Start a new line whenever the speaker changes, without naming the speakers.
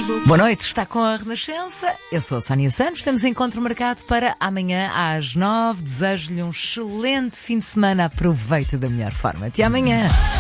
Boa noite, está com a Renascença. Eu sou a Sónia Santos. Temos encontro marcado para amanhã às 9. Desejo-lhe um excelente fim de semana. Aproveite da melhor forma. Até amanhã.